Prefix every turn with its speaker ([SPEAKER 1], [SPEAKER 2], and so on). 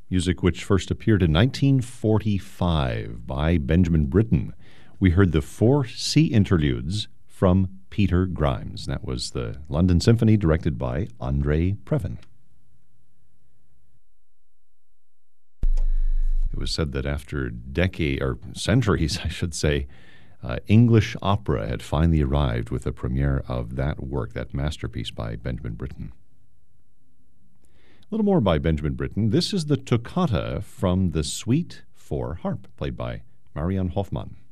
[SPEAKER 1] music which first appeared in 1945 by Benjamin Britten. We heard the 4 sea interludes from Peter Grimes. That was the London Symphony directed by Andre Previn. It was said that after centuries, I should say, English opera had finally arrived with the premiere of that work, that masterpiece by Benjamin Britten. A little more by Benjamin Britten. This is the toccata from the Suite for Harp, played by Marianne Hoffmann.